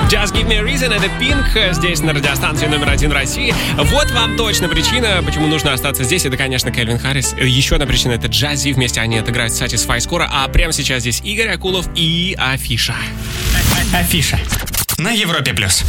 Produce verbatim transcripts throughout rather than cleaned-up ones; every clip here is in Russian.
Just Give Me a Reason, это Pink, здесь на радиостанции номер один России. Вот вам точно причина, почему нужно остаться здесь. Это, конечно, Кельвин Харрис. Еще одна причина — это Джази. Вместе они отыграют Satisfy скоро. А прямо сейчас здесь Игорь Акулов и Афиша. Афиша на Европе плюс.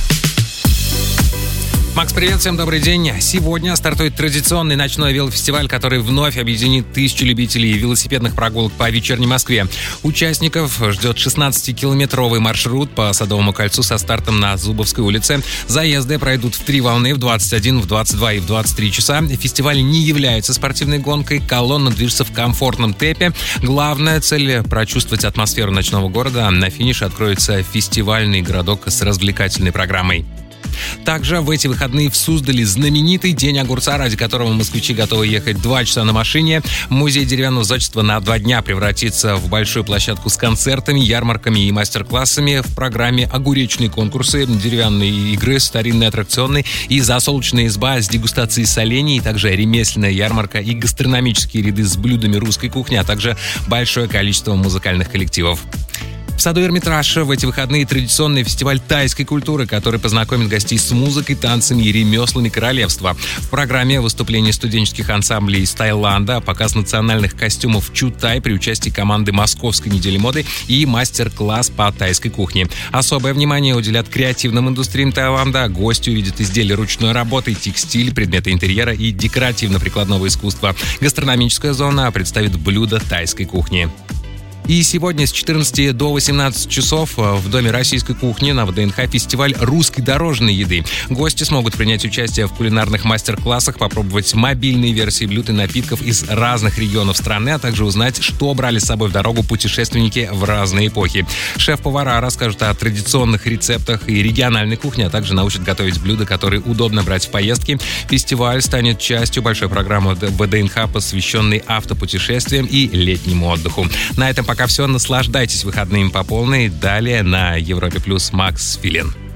Макс, привет, всем добрый день. Сегодня стартует традиционный ночной велофестиваль, который вновь объединит тысячи любителей велосипедных прогулок по вечерней Москве. Участников ждет шестнадцатикилометровый маршрут по Садовому кольцу со стартом на Зубовской улице. Заезды пройдут в три волны, в двадцать один, в двадцать два и в двадцать три часа. Фестиваль не является спортивной гонкой, колонна движется в комфортном темпе. Главная цель — прочувствовать атмосферу ночного города. На финише откроется фестивальный городок с развлекательной программой. Также в эти выходные в Суздале знаменитый День огурца, ради которого москвичи готовы ехать два часа на машине. Музей деревянного зодчества на два дня превратится в большую площадку с концертами, ярмарками и мастер-классами. В программе огуречные конкурсы, деревянные игры, старинные аттракционы и засолочная изба с дегустацией солений, также ремесленная ярмарка и гастрономические ряды с блюдами русской кухни, а также большое количество музыкальных коллективов. В саду Эрмитраж в эти выходные традиционный фестиваль тайской культуры, который познакомит гостей с музыкой, танцами и ремеслами королевства. В программе выступления студенческих ансамблей из Таиланда, показ национальных костюмов Чутай при участии команды Московской недели моды и мастер-класс по тайской кухне. Особое внимание уделят креативным индустриям Таиланда. Гости увидят изделия ручной работы, текстиль, предметы интерьера и декоративно-прикладного искусства. Гастрономическая зона представит блюда тайской кухни. И сегодня с четырнадцати до восемнадцати часов в Доме российской кухни на ВДНХ фестиваль русской дорожной еды. Гости смогут принять участие в кулинарных мастер-классах, попробовать мобильные версии блюд и напитков из разных регионов страны, а также узнать, что брали с собой в дорогу путешественники в разные эпохи. Шеф-повара расскажут о традиционных рецептах и региональной кухне, а также научат готовить блюда, которые удобно брать в поездки. Фестиваль станет частью большой программы ВДНХ, посвященной автопутешествиям и летнему отдыху. На этом пока все. Наслаждайтесь выходными по полной. Далее на Европе Плюс Макс Филин.